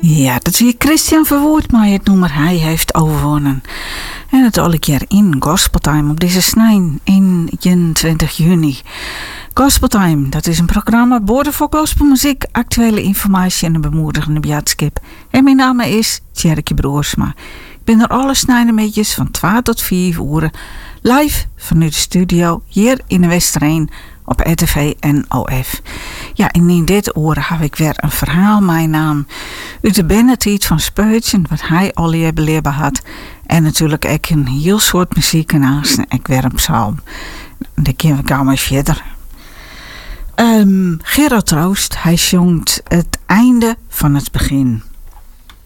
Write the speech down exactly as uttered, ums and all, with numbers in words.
Ja, dat is hier Christian Verwoerd, maar het nummer Hij heeft overwonnen. En het alle keer in Gospeltime op deze snijn, eenentwintig juni. Gospeltime, dat is een programma boorden voor gospelmuziek, actuele informatie en een bemoedigende boodschap. En mijn naam is Tjerke Broersma. Ik ben er alle snijdenmetjes van twaalf tot vier uur live vanuit de studio hier in de Westereen op R T V en O F. Ja, en in dit uur heb ik weer een verhaal, mijn naam, uit de binnentijd van Speutjen, wat hij al hier beleerd had. En natuurlijk ook een heel soort muziek naast, ik weer een psalm. Dan kunnen we gauw maar verder. Um, Gerard Troost, hij zongt het einde van het begin.